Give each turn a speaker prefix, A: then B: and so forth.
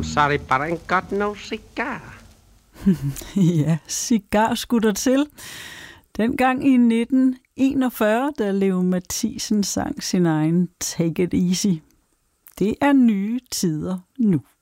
A: sorry, but I ain't got no cigar.
B: Ja, cigar skulle der til. Dengang i 1941, da Leo Mathisen sang sin egen Take It Easy. Det er nye tider nu.